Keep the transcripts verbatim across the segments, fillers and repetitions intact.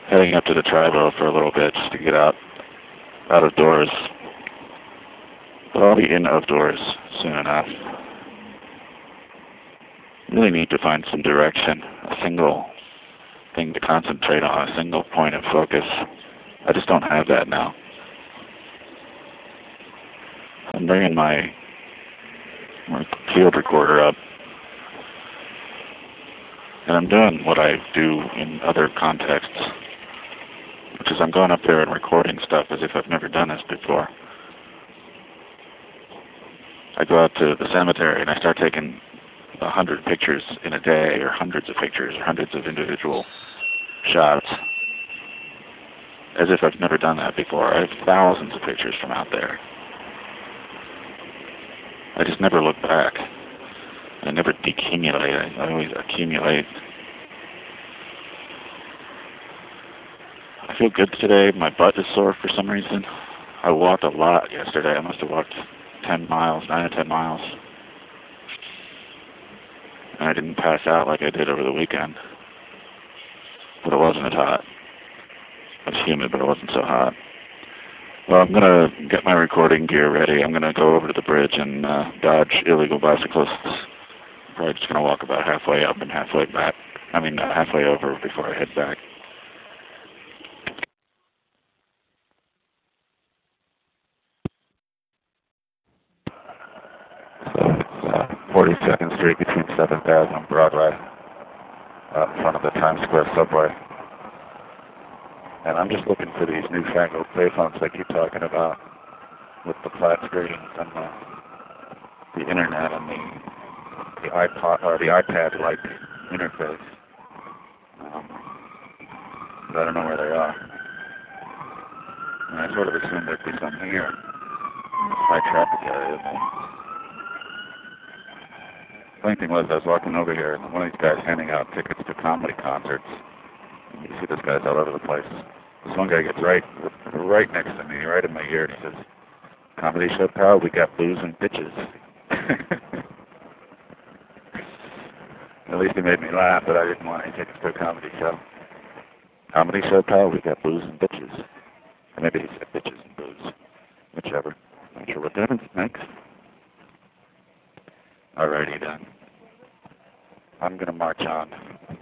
heading up to the Triborough for a little bit just to get out out of doors. But I'll be in outdoors soon enough. Really need to find some direction, a single thing to concentrate on, a single point of focus. I just don't have that now. I'm bringing my, my field recorder up, and I'm doing what I do in other contexts, which is I'm going up there and recording stuff as if I've never done this before. I go out to the cemetery and I start taking a hundred pictures in a day, or hundreds of pictures, or hundreds of individual shots, as if I've never done that before. I have thousands of pictures from out there. I just never look back. I never decumulate. I always accumulate. I feel good today. My butt is sore for some reason. I walked a lot yesterday. I must have walked ten miles, nine or ten miles. And I didn't pass out like I did over the weekend. But it wasn't as hot. It was humid, but it wasn't so hot. Well, I'm going to get my recording gear ready. I'm going to go over to the bridge and uh, dodge illegal bicyclists. I'm probably just going to walk about halfway up and halfway back. I mean, uh, halfway over before I head back. So it's uh, forty-second Street between seventh Avenue and Broadway, uh, in front of the Times Square subway. And I'm just looking for these newfangled payphones they keep talking about, with the flat screens and the, the internet and the, the iPod or the iPad-like interface. Um, but I don't know where they are. And I sort of assumed there'd be some here in this high traffic area. The funny thing was, I was walking over here, and one of these guys handing out tickets to comedy concerts. And you see this guy's all over the place. This one guy gets right, right next to me, right in my ear, and he says, "Comedy show, pal, we got booze and bitches." At least he made me laugh, but I didn't want any tickets to a comedy show. Comedy show, pal, we got booze and bitches. Or maybe he said bitches and booze. Whichever. Not sure what difference it makes. Alrighty then. I'm gonna march on.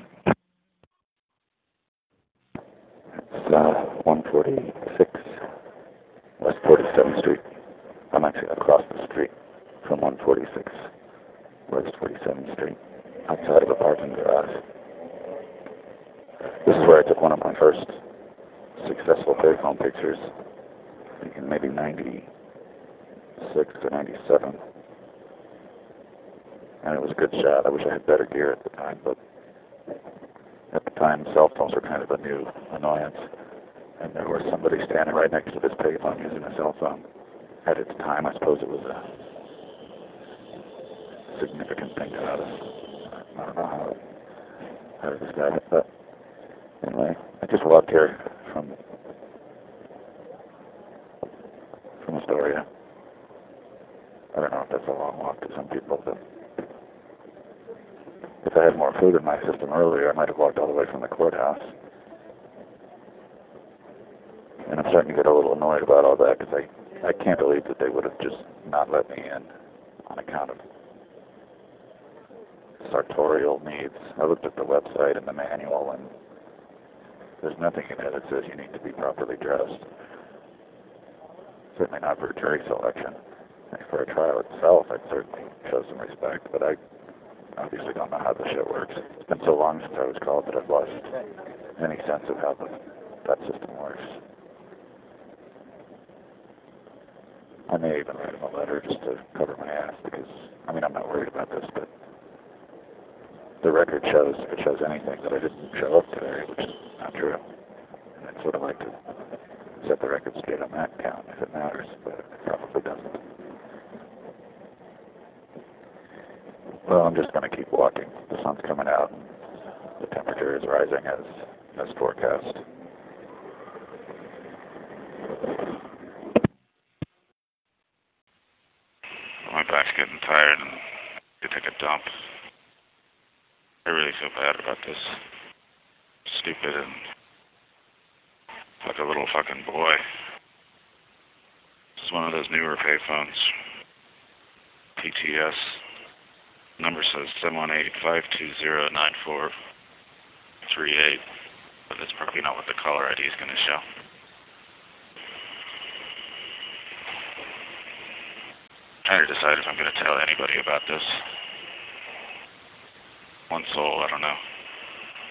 It's uh, one forty-six West forty-seventh Street. I'm actually across the street from one forty-six West forty-seventh Street, outside of a parking garage. This is where I took one of my first successful payphone pictures, I think in maybe ninety-six or ninety-seven. And it was a good shot. I wish I had better gear at the time, but at the time, cell phones were kind of a new annoyance. And there was somebody standing right next to this payphone using a cell phone. At its time, I suppose it was a significant thing to notice. I don't know how, how to describe it, but anyway, I just walked here from from Astoria. I don't know if that's a long walk to some people, but if I had more food in my system earlier, I might have walked all the way from the courthouse. And I'm starting to get a little annoyed about all that, because I, I can't believe that they would have just not let me in on account of sartorial needs. I looked at the website and the manual, and there's nothing in there that says you need to be properly dressed. Certainly not for a jury selection. And for a trial itself, I'd certainly show some respect, but I obviously don't know how the show works. It's been so long since I was called that I've lost any sense of how the, that system works. I may even write him a letter just to cover my ass, because, I mean, I'm not worried about this, but the record shows, if it shows anything, that I didn't show up today, which is not true. And I'd sort of like to set the record straight on that count, if it matters, but it probably doesn't. Well, I'm just going to keep walking. The sun's coming out, and the temperature is rising as, as forecast. My back's getting tired and to take a dump. I really feel bad about this. Stupid and like a little fucking boy. This is one of those newer payphones. P T S. Number says seven one eight, five two zero, nine four three eight. But that's probably not what the caller I D is going to show. Trying to decide if I'm going to tell anybody about this. One soul, I don't know.